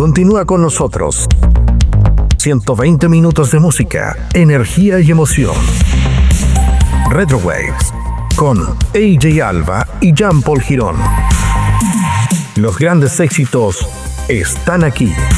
Continúa con nosotros. 120 minutos de música, energía y emoción. Retro Waves con AJ Alba y Jean Paul Girón. Los grandes éxitos están aquí.